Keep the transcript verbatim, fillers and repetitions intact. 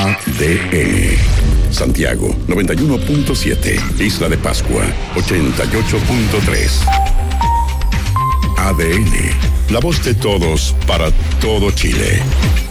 A D N. Santiago, noventa y uno punto siete. Isla de Pascua, ochenta y ocho punto tres. A D N, la voz de todos para todo Chile.